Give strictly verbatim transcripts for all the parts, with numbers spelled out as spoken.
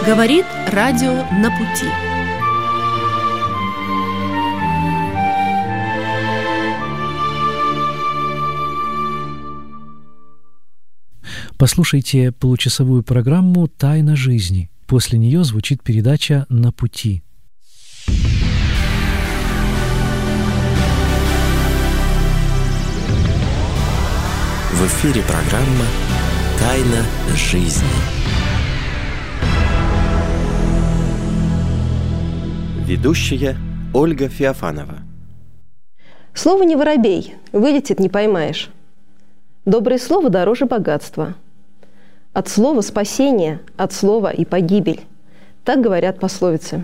Говорит радио «На пути». Послушайте получасовую программу «Тайна жизни». После нее звучит передача «На пути». В эфире программа «Тайна жизни». Ведущая Ольга Феофанова. Слово не воробей, вылетит не поймаешь. Доброе слово дороже богатства. От слова спасение, от слова и погибель. Так говорят пословицы.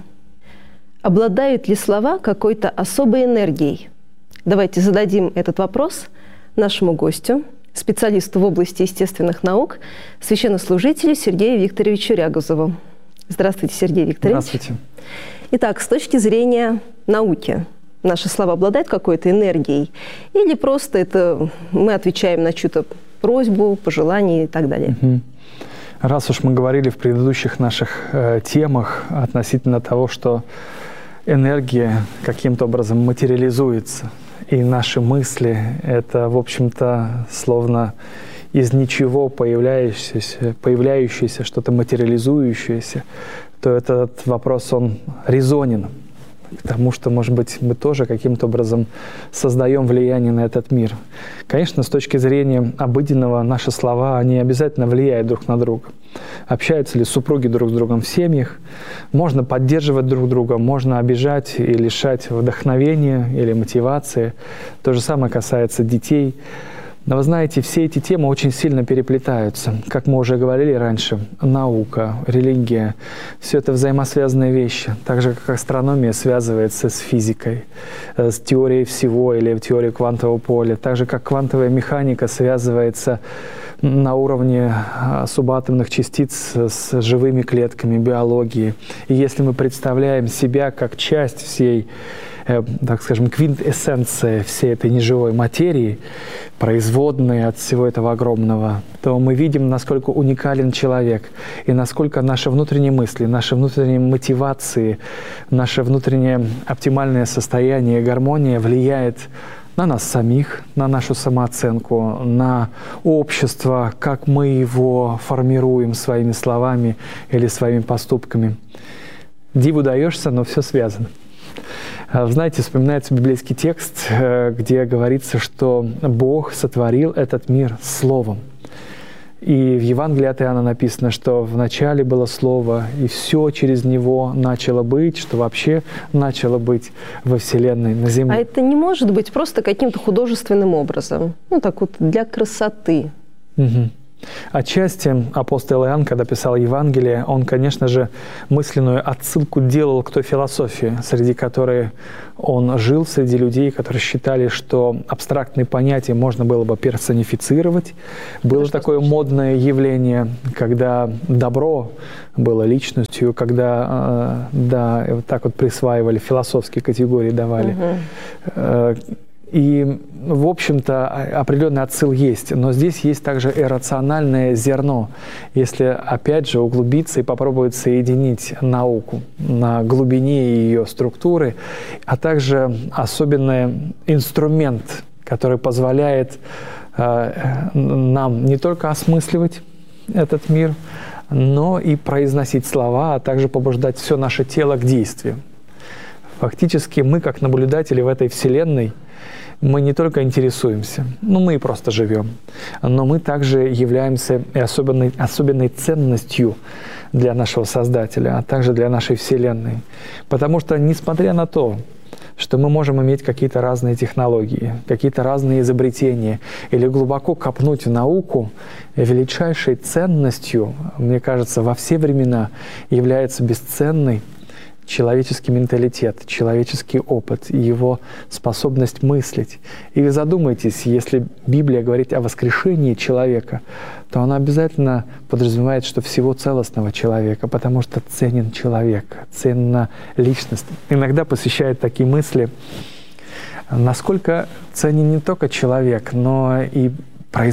Обладают ли слова какой-то особой энергией? Давайте зададим этот вопрос нашему гостю, специалисту в области естественных наук, священнослужителю Сергею Викторовичу Рягузову. Здравствуйте, Сергей Викторович. Здравствуйте. Итак, с точки зрения науки, наши слова обладают какой-то энергией? Или просто это мы отвечаем на чью-то просьбу, пожелание и так далее? Угу. Раз уж мы говорили в предыдущих наших э, темах относительно того, что энергия каким-то образом материализуется, и наши мысли — это, в общем-то, словно из ничего появляющееся, появляющееся что-то материализующееся, то этот вопрос, он резонен. Потому что, может быть, мы тоже каким-то образом создаем влияние на этот мир. Конечно, с точки зрения обыденного, наши слова, они обязательно влияют друг на друга. Общаются ли супруги друг с другом в семьях, можно поддерживать друг друга, можно обижать и лишать вдохновения или мотивации. То же самое касается детей. Но вы знаете, все эти темы очень сильно переплетаются. Как мы уже говорили раньше, наука, религия – все это взаимосвязанные вещи. Так же, как астрономия связывается с физикой, с теорией всего или теорией квантового поля. Так же, как квантовая механика связывается на уровне субатомных частиц с живыми клетками биологии. И если мы представляем себя как часть всей, так скажем, квинтэссенции всей этой неживой материи, производные от всего этого огромного, то мы видим, насколько уникален человек и насколько наши внутренние мысли, наши внутренние мотивации, наше внутреннее оптимальное состояние и гармония влияет на нас самих, на нашу самооценку, на общество, как мы его формируем своими словами или своими поступками. Диву даешься, но все связано. Знаете, вспоминается библейский текст, где говорится, что Бог сотворил этот мир Словом. И в Евангелии от Иоанна написано, что вначале было Слово, и все через Него начало быть, что вообще начало быть во Вселенной, на Земле. А это не может быть просто каким-то художественным образом? Ну, так вот, для красоты. Угу. Отчасти апостол Иоанн, когда писал Евангелие, он, конечно же, мысленную отсылку делал к той философии, среди которой он жил, среди людей, которые считали, что абстрактные понятия можно было бы персонифицировать. Было Это такое модное явление, когда добро было личностью, когда да, вот так вот присваивали, философские категории давали. Угу. И, в общем-то, определенный отсыл есть, но здесь есть также иррациональное зерно, если, опять же, углубиться и попробовать соединить науку на глубине ее структуры, а также особенный инструмент, который позволяет э, нам не только осмысливать этот мир, но и произносить слова, а также побуждать все наше тело к действию. Фактически мы, как наблюдатели в этой Вселенной, мы не только интересуемся, ну мы и просто живем, но мы также являемся и особенной, особенной ценностью для нашего Создателя, а также для нашей Вселенной. Потому что, несмотря на то, что мы можем иметь какие-то разные технологии, какие-то разные изобретения, или глубоко копнуть в науку, величайшей ценностью, мне кажется, во все времена является бесценный человеческий менталитет, человеческий опыт, его способность мыслить. И вы задумайтесь, если Библия говорит о воскрешении человека, то она обязательно подразумевает, что всего целостного человека, потому что ценен человек, ценна личность. Иногда посещают такие мысли, насколько ценен не только человек, но и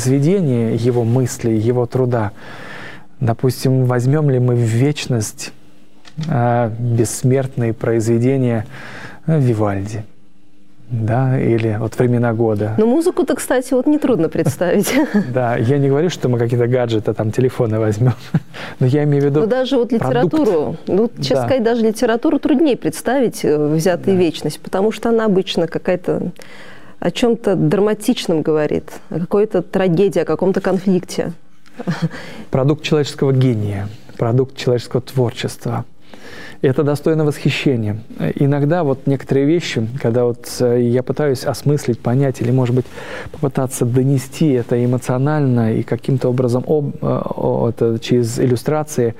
произведение его мыслей, его труда. Допустим, возьмем ли мы в вечность бессмертные произведения Вивальди, да, или вот «Времена года». Но музыку-то, кстати, вот нетрудно представить. Да, я не говорю, что мы какие-то гаджеты, там, телефоны возьмем, но я имею в виду. Но даже вот литературу, ну, честно да. сказать, даже литературу труднее представить, взятая да. вечность, потому что она обычно какая-то о чем-то драматичном говорит, о какой-то трагедии, о каком-то конфликте. Продукт человеческого гения, продукт человеческого творчества. И это достойно восхищения. Иногда вот некоторые вещи, когда вот я пытаюсь осмыслить, понять или, может быть, попытаться донести это эмоционально и каким-то образом об, это, через иллюстрации,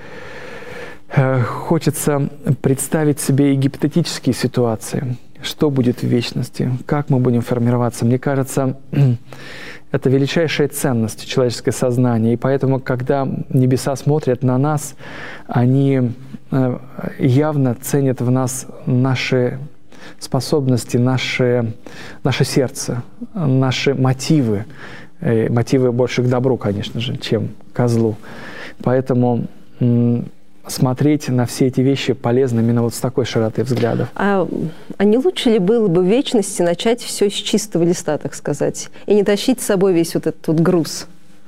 хочется представить себе и гипотетические ситуации. Что будет в вечности? Как мы будем формироваться? Мне кажется, это величайшая ценность человеческое сознание. И поэтому, когда небеса смотрят на нас, они явно ценят в нас наши способности, наши, наше сердце, наши мотивы. Мотивы больше к добру, конечно же, чем к злу. Поэтому смотреть на все эти вещи полезно именно вот с такой широты взглядов. А, а не лучше ли было бы в вечности начать все с чистого листа, так сказать, и не тащить с собой весь вот этот вот груз?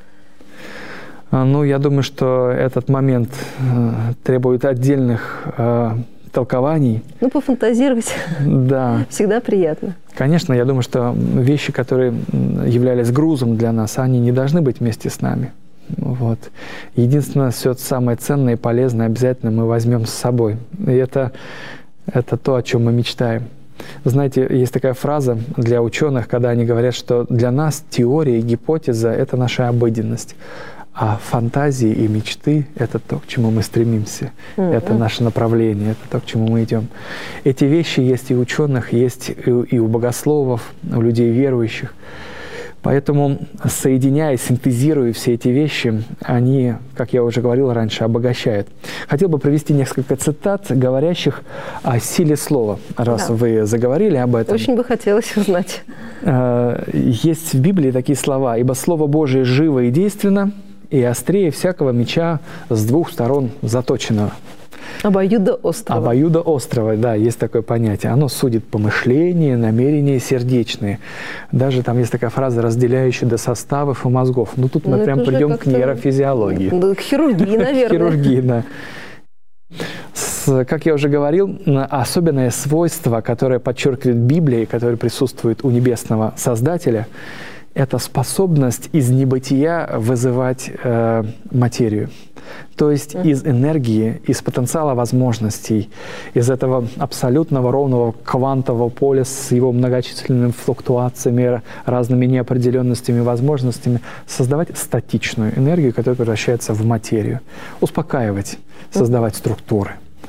Ну, я думаю, что этот момент э, требует отдельных э, толкований. Ну, пофантазировать да. всегда приятно. Конечно, я думаю, что вещи, которые являлись грузом для нас, они не должны быть вместе с нами. Вот. Единственное, все самое ценное и полезное обязательно мы возьмем с собой. И это, это то, о чем мы мечтаем. Знаете, есть такая фраза для ученых, когда они говорят, что для нас теория и гипотеза – это наша обыденность. А фантазии и мечты – это то, к чему мы стремимся. Mm-hmm. Это наше направление, это то, к чему мы идем. Эти вещи есть и у ученых, есть и у богословов, у людей верующих. Поэтому, соединяя, синтезируя все эти вещи, они, как я уже говорил раньше, обогащают. Хотел бы привести несколько цитат, говорящих о силе слова, раз да. вы заговорили об этом. Очень бы хотелось узнать. Есть в Библии такие слова: «Ибо Слово Божие живо и действенно, и острее всякого меча с двух сторон заточенного». Обоюдоострого. Обоюдоострого, да, есть такое понятие. Оно судит помышления, намерения сердечные. Даже там есть такая фраза, разделяющая до составов и мозгов. Ну, тут мы ну, прям придем к нейрофизиологии. К хирургии, наверное. Хирургии, да. Как я уже говорил, особенное свойство, которое подчеркивает Библия, которое присутствует у небесного Создателя, это способность из небытия вызывать э, материю. То есть mm-hmm. из энергии, из потенциала возможностей, из этого абсолютного ровного квантового поля с его многочисленными флуктуациями, разными неопределенностями, возможностями, создавать статичную энергию, которая превращается в материю, успокаивать, создавать mm-hmm. структуры.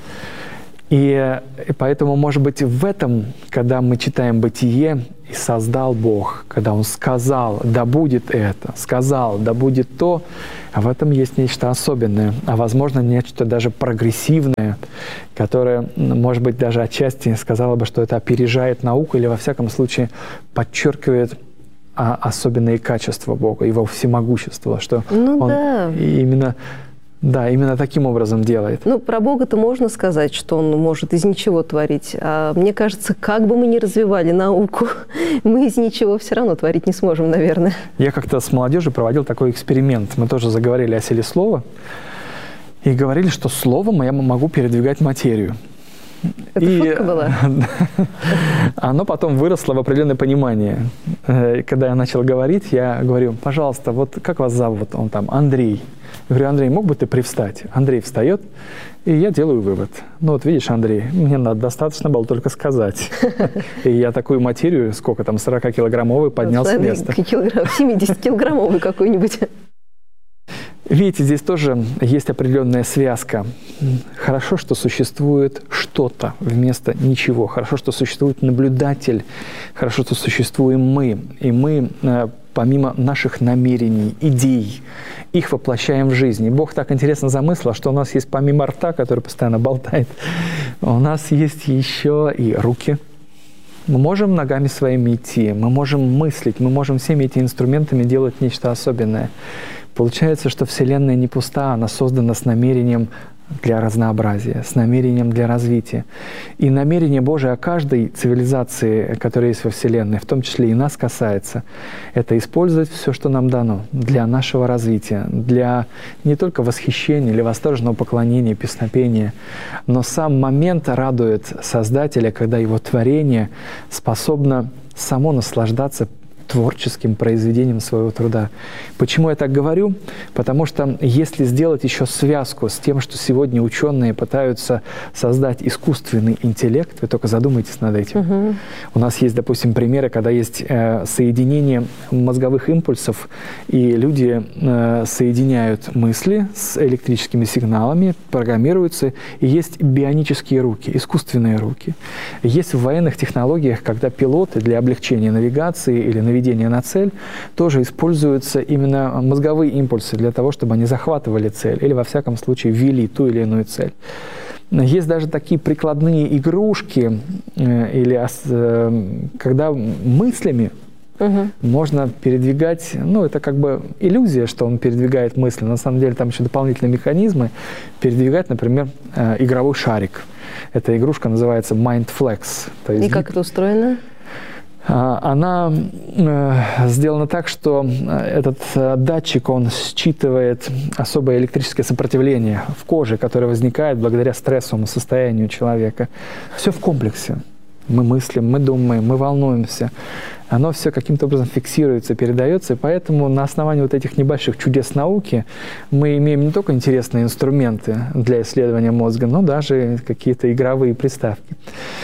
И, и поэтому, может быть, в этом, когда мы читаем «Бытие», «И создал Бог», когда Он сказал «Да будет это», сказал «Да будет то», в этом есть нечто особенное, а, возможно, нечто даже прогрессивное, которое, может быть, даже отчасти сказала бы, что это опережает науку или, во всяком случае, подчеркивает а, особенные качества Бога, Его всемогущество, что ну, Он да. именно... Да, именно таким образом делает. Ну, про Бога-то можно сказать, что Он может из ничего творить. А мне кажется, как бы мы ни развивали науку, мы из ничего все равно творить не сможем, наверное. Я как-то с молодежью проводил такой эксперимент. Мы тоже заговорили о силе слова и говорили, что словом я могу передвигать материю. Это и фотка была? Оно потом выросло в определенное понимание. Когда я начал говорить, я говорю: пожалуйста, вот как вас зовут? Он там Андрей. Я говорю: Андрей, мог бы ты привстать? Андрей встает, и я делаю вывод. Ну вот видишь, Андрей, мне надо, достаточно было только сказать. И я такую материю, сколько там, сорокакилограммовую, поднял с места. семидесятикилограммовую какую-нибудь. Видите, здесь тоже есть определенная связка. Хорошо, что существует что-то вместо ничего. Хорошо, что существует наблюдатель. Хорошо, что существуем мы. И мы, помимо наших намерений, идей, их воплощаем в жизнь. И Бог так интересно замыслил, что у нас есть помимо рта, который постоянно болтает, у нас есть еще и руки. Мы можем ногами своими идти, мы можем мыслить, мы можем всеми этими инструментами делать нечто особенное. Получается, что Вселенная не пуста, она создана с намерением для разнообразия, с намерением для развития. И намерение Божие о каждой цивилизации, которая есть во Вселенной, в том числе и нас касается, это использовать все, что нам дано для нашего развития, для не только восхищения или восторженного поклонения, песнопения, но сам момент радует Создателя, когда Его творение способно само наслаждаться творческим произведением своего труда. Почему я так говорю? Потому что если сделать еще связку с тем, что сегодня ученые пытаются создать искусственный интеллект, вы только задумайтесь над этим. Угу. У нас есть, допустим, примеры, когда есть э, соединение мозговых импульсов, и люди э, соединяют мысли с электрическими сигналами, программируются, и есть бионические руки, искусственные руки. Есть в военных технологиях, когда пилоты для облегчения навигации или навигации наведения на цель, тоже используются именно мозговые импульсы для того, чтобы они захватывали цель или, во всяком случае, ввели ту или иную цель. Есть даже такие прикладные игрушки, или, когда мыслями угу. можно передвигать, ну, это как бы иллюзия, что он передвигает мысли, на самом деле там еще дополнительные механизмы, передвигать, например, игровой шарик. Эта игрушка называется MindFlex. То есть, и как это устроено? Она сделана так, что этот датчик, он считывает особое электрическое сопротивление в коже, которое возникает благодаря стрессовому состоянию человека. Все в комплексе. Мы мыслим, мы думаем, мы волнуемся. Оно все каким-то образом фиксируется, передается, и поэтому на основании вот этих небольших чудес науки мы имеем не только интересные инструменты для исследования мозга, но даже какие-то игровые приставки.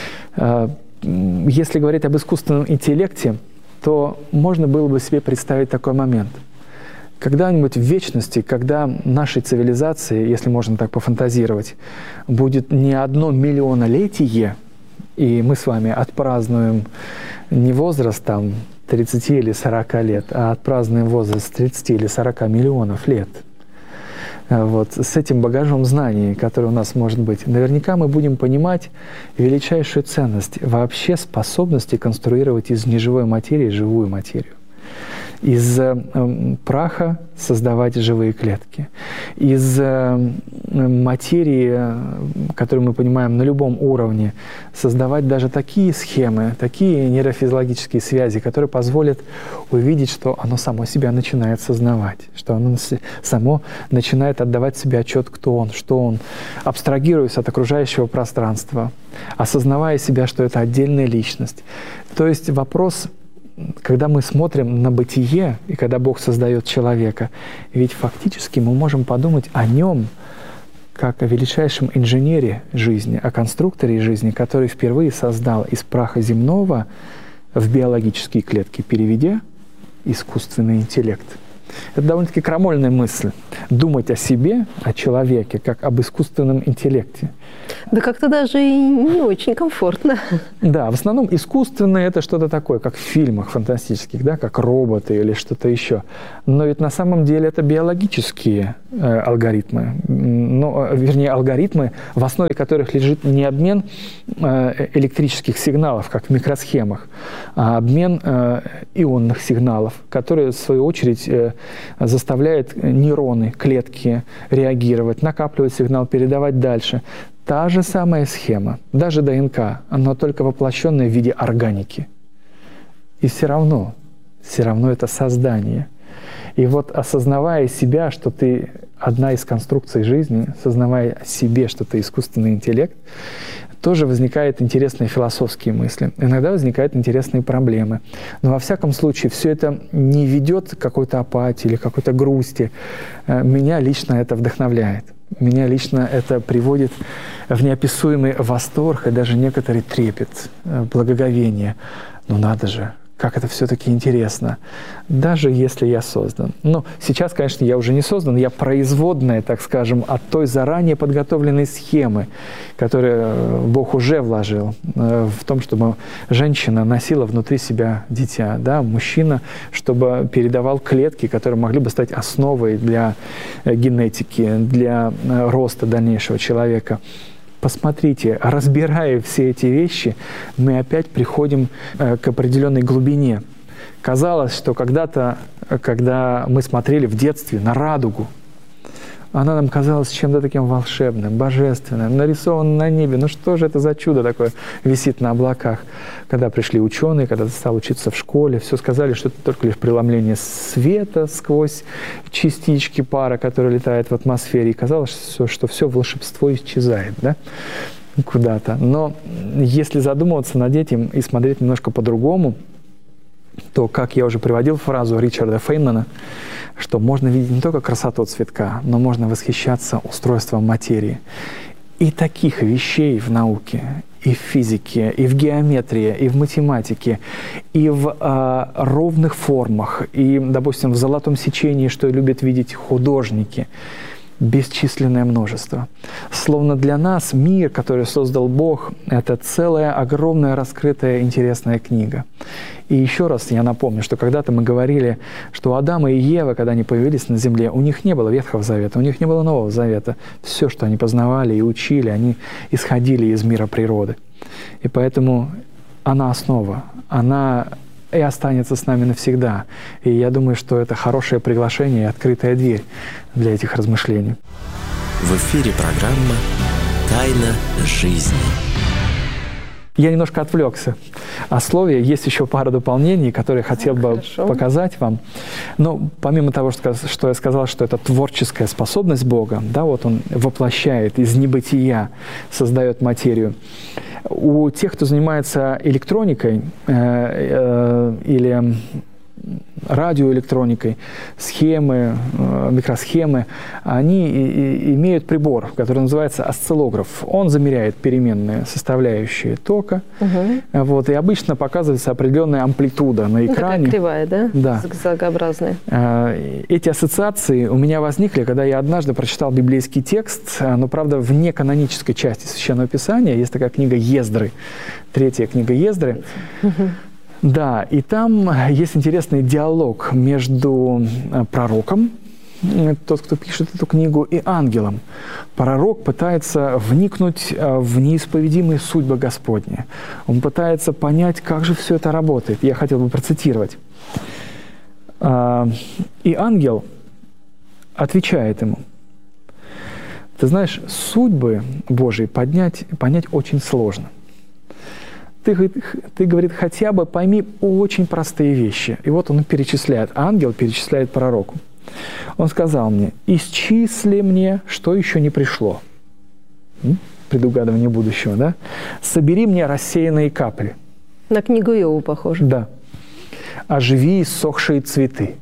Если говорить об искусственном интеллекте, то можно было бы себе представить такой момент. Когда-нибудь в вечности, когда нашей цивилизации, если можно так пофантазировать, будет не одно миллионолетие, и мы с вами отпразднуем не возраст там тридцати или сорока лет, а отпразднуем возраст тридцати или сорока миллионов лет. Вот, с этим багажом знаний, который у нас может быть, наверняка мы будем понимать величайшую ценность вообще способности конструировать из неживой материи живую материю. Из э, праха создавать живые клетки. Из э, материи, которую мы понимаем на любом уровне, создавать даже такие схемы, такие нейрофизиологические связи, которые позволят увидеть, что оно само себя начинает сознавать, что оно само начинает отдавать себе отчет, кто он, что он, абстрагируясь от окружающего пространства, осознавая себя, что это отдельная личность. То есть вопрос... Когда мы смотрим на бытие, и когда Бог создает человека, ведь фактически мы можем подумать о нем как о величайшем инженере жизни, о конструкторе жизни, который впервые создал из праха земного в биологические клетки, переведя искусственный интеллект. Это довольно-таки крамольная мысль. Думать о себе, о человеке, как об искусственном интеллекте. Да как-то даже и не очень комфортно. Да, в основном искусственное – это что-то такое, как в фильмах фантастических, да, как роботы или что-то еще. Но ведь на самом деле это биологические э, алгоритмы. Но, вернее, алгоритмы, в основе которых лежит не обмен э, электрических сигналов, как в микросхемах, а обмен э, ионных сигналов, которые, в свою очередь, э, заставляют нейроны, клетки реагировать, накапливать сигнал, передавать дальше. Та же самая схема, даже ДНК, но только воплощенная в виде органики. И все равно, все равно это создание. И вот осознавая себя, что ты одна из конструкций жизни, осознавая себе, что ты искусственный интеллект, тоже возникают интересные философские мысли. Иногда возникают интересные проблемы. Но во всяком случае все это не ведет к какой-то апатии или какой-то грусти. Меня лично это вдохновляет. Меня лично это приводит в неописуемый восторг и даже некоторый трепет, благоговение. Ну надо же, как это все-таки интересно, даже если я создан. Ну, сейчас, конечно, я уже не создан, я производная, так скажем, от той заранее подготовленной схемы, которую Бог уже вложил в том, чтобы женщина носила внутри себя дитя, да, мужчина, чтобы передавал клетки, которые могли бы стать основой для генетики, для роста дальнейшего человека. Посмотрите, разбирая все эти вещи, мы опять приходим э, к определенной глубине. Казалось, что когда-то, когда мы смотрели в детстве на радугу, она нам казалась чем-то таким волшебным, божественным, нарисованным на небе. Ну что же это за чудо такое висит на облаках? Когда пришли ученые, когда ты стал учиться в школе, все сказали, что это только лишь преломление света сквозь частички пара, которые летают в атмосфере. И казалось, что все волшебство исчезает, да? Куда-то. Но если задумываться над этим и смотреть немножко по-другому, то, как я уже приводил фразу Ричарда Фейнмана, что можно видеть не только красоту цветка, но можно восхищаться устройством материи. И таких вещей в науке, и в физике, и в геометрии, и в математике, и в э, ровных формах, и, допустим, в золотом сечении, что любят видеть художники, бесчисленное множество. Словно для нас мир, который создал Бог, это целая, огромная, раскрытая, интересная книга. И еще раз я напомню, что когда-то мы говорили, что Адам и Ева, когда они появились на земле, у них не было Ветхого Завета, у них не было Нового Завета. Все, что они познавали и учили, они исходили из мира природы. И поэтому она основа, она и останется с нами навсегда. И я думаю, что это хорошее приглашение и открытая дверь для этих размышлений. В эфире программа «Тайна жизни». Я немножко отвлекся о слове. Есть еще пара дополнений, которые хотел бы Хорошо. показать вам. Но помимо того, что, что я сказал, что это творческая способность Бога, да, вот Он воплощает из небытия, создает материю. У тех, кто занимается электроникой э, э, или радиоэлектроникой, схемы, микросхемы, они и, и имеют прибор, который называется осциллограф. Он замеряет переменные составляющие тока. Угу. Вот, и обычно показывается определенная амплитуда на экране. Ну, такая кривая, да? Да. Зигзагообразная. Эти ассоциации у меня возникли, когда я однажды прочитал библейский текст, но, правда, в неканонической части Священного Писания. Есть такая книга Ездры, третья книга Ездры. Угу. Да, и там есть интересный диалог между пророком, тот, кто пишет эту книгу, и ангелом. Пророк пытается вникнуть в неисповедимые судьбы Господни. Он пытается понять, как же все это работает. Я хотел бы процитировать. И ангел отвечает ему: «Ты знаешь, судьбы Божьи поднять, понять очень сложно. Ты, ты, говорит, хотя бы пойми очень простые вещи». И вот он перечисляет, ангел перечисляет пророку. Он сказал мне: «Исчисли мне, что еще не пришло». Предугадывание будущего, да? «Собери мне рассеянные капли». На книгу Иова похоже. Да. «Оживи иссохшие цветы».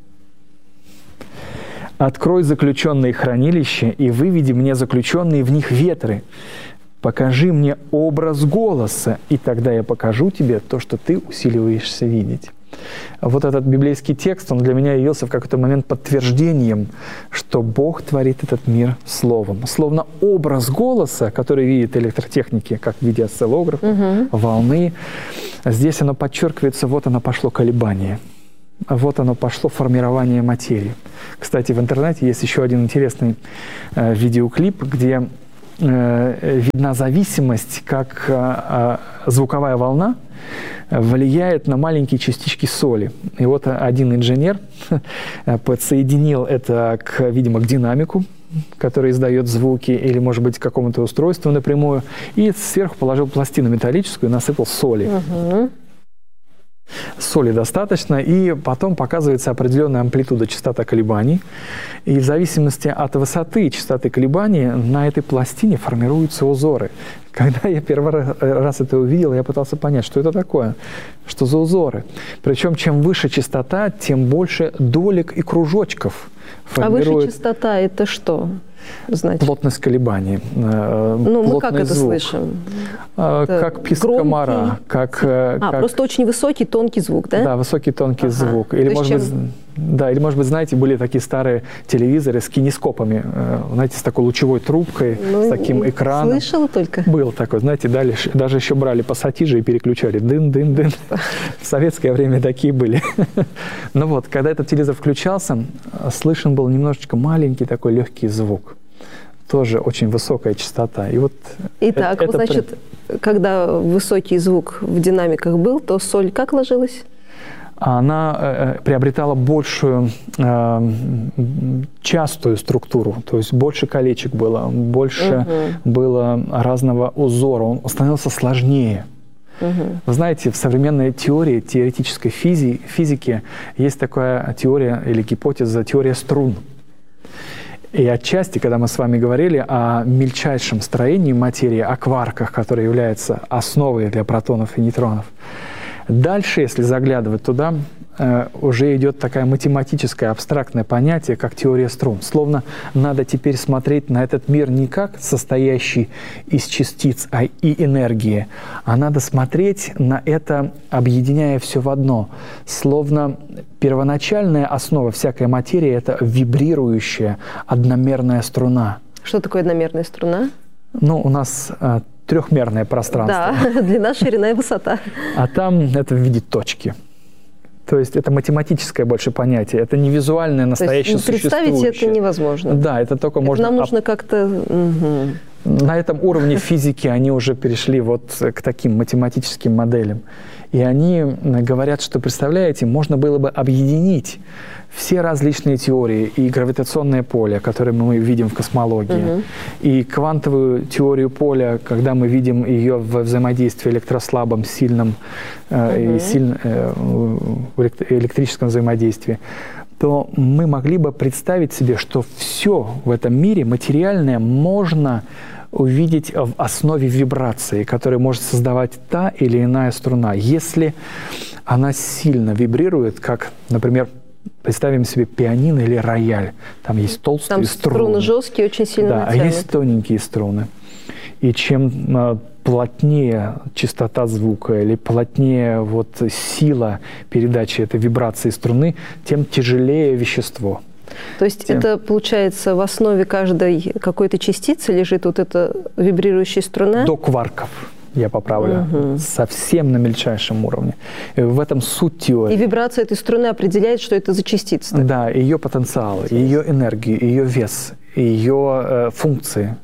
«Открой заключенные хранилища и выведи мне заключенные в них ветры. Покажи мне образ голоса, и тогда я покажу тебе то, что ты усиливаешься видеть». Вот этот библейский текст, он для меня явился в какой-то момент подтверждением, что Бог творит этот мир словом. Словно образ голоса, который видит электротехники, как в виде осциллографа, угу. волны, здесь оно подчеркивается, вот оно пошло колебание. Вот оно пошло формирование материи. Кстати, в интернете есть еще один интересный э, видеоклип, где видна зависимость, как звуковая волна влияет на маленькие частички соли. И вот один инженер подсоединил это, к, видимо, к динамику, который издает звуки, или, может быть, к какому-то устройству напрямую, и сверху положил пластину металлическую и насыпал соли. Угу. Соли достаточно, и потом показывается определенная амплитуда, частота колебаний. И в зависимости от высоты частоты колебаний на этой пластине формируются узоры. Когда я первый раз это увидел, я пытался понять, что это такое, что за узоры. Причем, чем выше частота, тем больше долек и кружочков формирует. А выше частота – это что? Значит. Плотность колебаний. Ну, мы как это звук. слышим? Это как писк комара. Как, а, как... просто очень высокий, тонкий звук, да? Да, высокий, тонкий ага. звук. Или может, чем... быть, да, или, может быть, знаете, были такие старые телевизоры с кинескопами, знаете, с такой лучевой трубкой, ну, с таким экраном. Слышала только. Был такой, знаете, дальше, даже еще брали пассатижи и переключали. Дын-дын-дын. В советское время такие были. Ну вот, когда этот телевизор включался, слышен был немножечко маленький такой легкий звук. Тоже очень высокая частота. И вот Итак, это, это значит, при... когда высокий звук в динамиках был, то соль как ложилась? она э, приобретала большую э, частую структуру, то есть больше колечек было, больше угу. было разного узора, он становился сложнее. Угу. Вы знаете, в современной теории, теоретической физи физике есть такая теория или гипотеза, теория струн. И отчасти, когда мы с вами говорили о мельчайшем строении материи, о кварках, которые являются основой для протонов и нейтронов, дальше, если заглядывать туда, уже идет такое математическое абстрактное понятие, как теория струн. Словно надо теперь смотреть на этот мир не как состоящий из частиц а и энергии, а надо смотреть на это, объединяя все в одно. Словно первоначальная основа всякой материи – это вибрирующая одномерная струна. Что такое одномерная струна? Ну, у нас а, трехмерное пространство. Да, длина, ширина и высота. А там это в виде точки. То есть это математическое больше понятие, это не визуальное, настоящее существующее. Представить это невозможно. Да, это только это можно... Нам нужно как-то... Угу. На этом уровне физики они уже перешли вот к таким математическим моделям. И они говорят, что, представляете, можно было бы объединить все различные теории, и гравитационное поле, которое мы видим в космологии, угу. и квантовую теорию поля, когда мы видим ее в взаимодействии электрослабом, сильном э, угу. и сильно, э, в электрическом взаимодействии, то мы могли бы представить себе, что все в этом мире материальное можно увидеть в основе вибрации, которую может создавать та или иная струна. Если она сильно вибрирует, как, например, представим себе пианино или рояль. Там есть толстые Там струны. струны жесткие, очень сильно Да, натянут. А есть тоненькие струны. И чем э, плотнее частота звука или плотнее вот, сила передачи этой вибрации струны, тем тяжелее вещество. То есть тем... это, получается, в основе каждой какой-то частицы лежит вот эта вибрирующая струна? До кварков. Я поправлю, угу. совсем на мельчайшем уровне. И в этом суть теории. И вибрация этой струны определяет, что это за частица. Да, ее потенциал, ее энергию, ее вес, ее э, функции.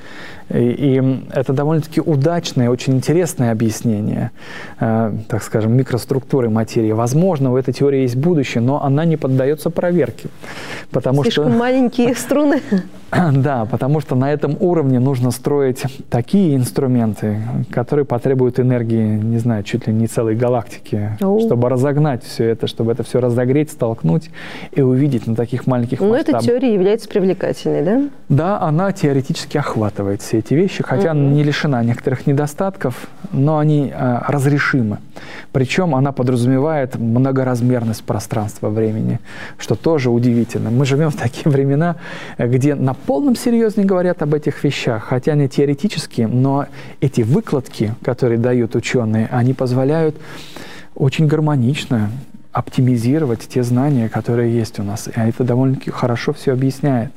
И, и это довольно-таки удачное, очень интересное объяснение, э, так скажем, микроструктуры материи. Возможно, у этой теории есть будущее, но она не поддается проверке. Потому Слишком что... маленькие струны. Да, потому что на этом уровне нужно строить такие инструменты, которые потребуют энергии, не знаю, чуть ли не целой галактики, О. чтобы разогнать все это, чтобы это все разогреть, столкнуть и увидеть на таких маленьких масштабах. масштабах. Но эта теория является привлекательной, да? Да, она теоретически охватывает все эти вещи, хотя угу. не лишена некоторых недостатков, но они а, разрешимы. Причем она подразумевает многоразмерность пространства-времени, что тоже удивительно. Мы живем в такие времена, где на полном серьезе говорят об этих вещах, хотя они теоретические, но эти выкладки, которые дают ученые, они позволяют очень гармонично оптимизировать те знания, которые есть у нас. И это довольно-таки хорошо все объясняет.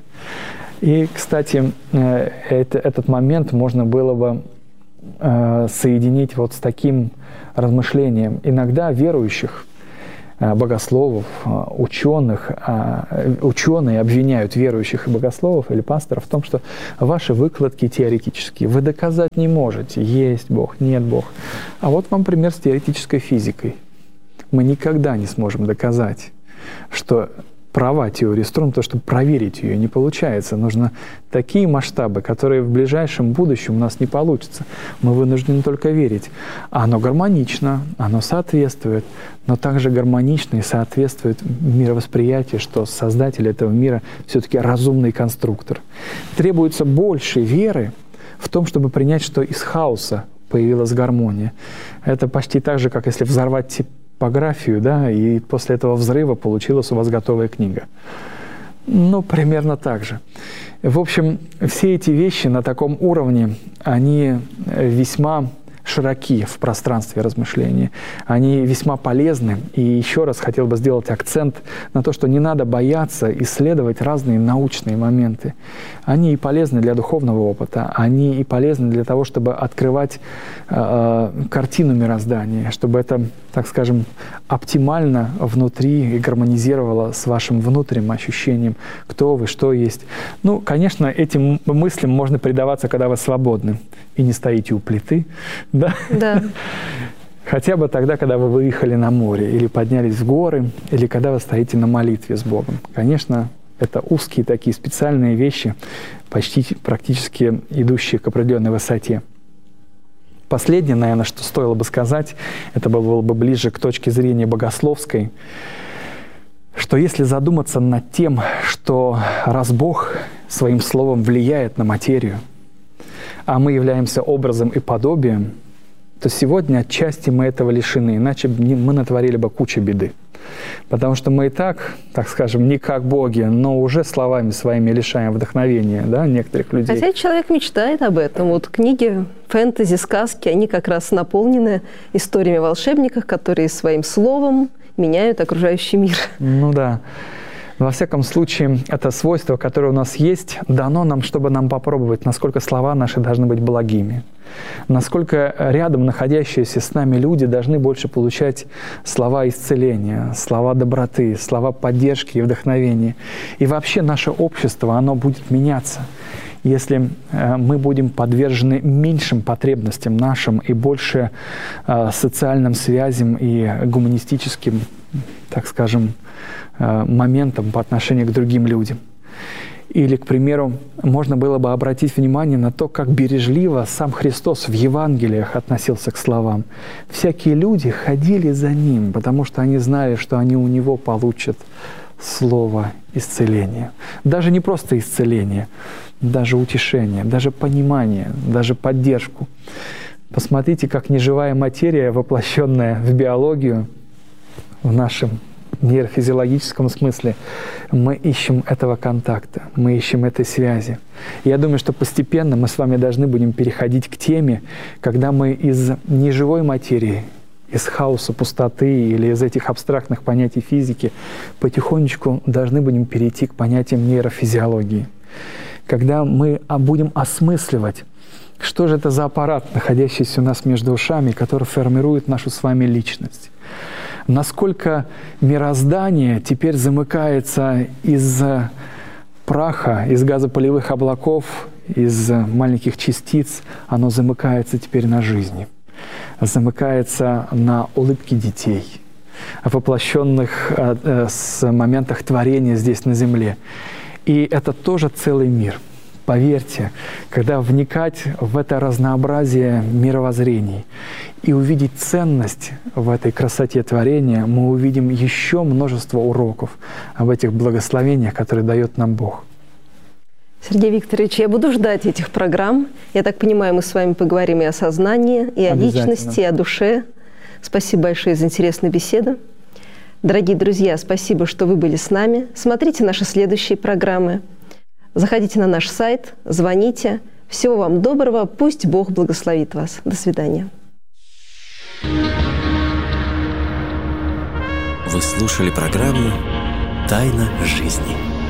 И, кстати, это, этот момент можно было бы э, соединить вот с таким размышлением. Иногда верующих, богословов, ученых, ученые обвиняют верующих и богословов или пасторов в том, что ваши выкладки теоретические, вы доказать не можете, есть Бог, нет Бог. А вот вам пример с теоретической физикой. Мы никогда не сможем доказать, что права теории струн, то, чтобы проверить ее, не получается. Нужно такие масштабы, которые в ближайшем будущем у нас не получится. Мы вынуждены только верить. Оно гармонично, оно соответствует, но также гармонично и соответствует мировосприятию, что создатель этого мира все-таки разумный конструктор. Требуется больше веры в том, чтобы принять, что из хаоса появилась гармония. Это почти так же, как если взорвать типографию, да, и после этого взрыва получилась у вас готовая книга. Ну, примерно так же. В общем, все эти вещи на таком уровне, они весьма широки в пространстве размышления. Они весьма полезны. И еще раз хотел бы сделать акцент на то, что не надо бояться исследовать разные научные моменты. Они и полезны для духовного опыта, они и полезны для того, чтобы открывать э, картину мироздания, чтобы это, так скажем, оптимально внутри и гармонизировало с вашим внутренним ощущением, кто вы, что есть. Ну, конечно, этим мыслям можно предаваться, когда вы свободны и не стоите у плиты. Да? Да. Хотя бы тогда, когда вы выехали на море, или поднялись в горы, или когда вы стоите на молитве с Богом. Конечно, это узкие такие специальные вещи, почти практически идущие к определенной высоте. Последнее, наверное, что стоило бы сказать, это было бы ближе к точке зрения богословской, что если задуматься над тем, что раз Бог своим словом влияет на материю, а мы являемся образом и подобием, то сегодня отчасти мы этого лишены, иначе мы натворили бы кучу беды. Потому что мы и так, так скажем, не как боги, но уже словами своими лишаем вдохновения, да, некоторых людей. Хотя человек мечтает об этом. Вот книги, фэнтези, сказки, они как раз наполнены историями о волшебниках, которые своим словом меняют окружающий мир. Ну да. Во всяком случае, это свойство, которое у нас есть, дано нам, чтобы нам попробовать, насколько слова наши должны быть благими, насколько рядом находящиеся с нами люди должны больше получать слова исцеления, слова доброты, слова поддержки и вдохновения. И вообще наше общество, оно будет меняться, если мы будем подвержены меньшим потребностям нашим и больше социальным связям и гуманистическим, так скажем, моментом по отношению к другим людям. Или, к примеру, можно было бы обратить внимание на то, как бережливо сам Христос в Евангелиях относился к словам. Всякие люди ходили за Ним, потому что они знали, что они у Него получат слово исцеления. Даже не просто исцеление, даже утешение, даже понимание, даже поддержку. Посмотрите, как неживая материя, воплощенная в биологию, в нашем нейрофизиологическом смысле, мы ищем этого контакта, мы ищем этой связи. Я думаю, что постепенно мы с вами должны будем переходить к теме, когда мы из неживой материи, из хаоса, пустоты или из этих абстрактных понятий физики потихонечку должны будем перейти к понятиям нейрофизиологии. Когда мы будем осмысливать, что же это за аппарат, находящийся у нас между ушами, который формирует нашу с вами личность. Насколько мироздание теперь замыкается из праха, из газопылевых облаков, из маленьких частиц, оно замыкается теперь на жизни, замыкается на улыбке детей, воплощенных э, с моментах творения здесь на земле. И это тоже целый мир. Поверьте, когда вникать в это разнообразие мировоззрений и увидеть ценность в этой красоте творения, мы увидим еще множество уроков об этих благословениях, которые дает нам Бог. Сергей Викторович, я буду ждать этих программ. Я так понимаю, мы с вами поговорим и о сознании, и о личности, и о душе. Спасибо большое за интересную беседу. Дорогие друзья, спасибо, что вы были с нами. Смотрите наши следующие программы. Заходите на наш сайт, звоните. Всего вам доброго. Пусть Бог благословит вас. До свидания. Вы слушали программу «Тайна жизни».